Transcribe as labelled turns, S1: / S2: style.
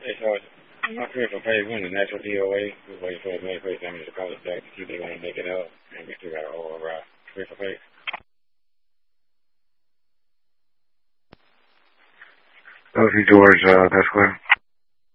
S1: Hey, so I'm not sure if I pay one, the natural DOA. We're waiting for the Medicaid family to call us back to see if they want to make it up. And we still got to override. Free for pay. George, that's clear.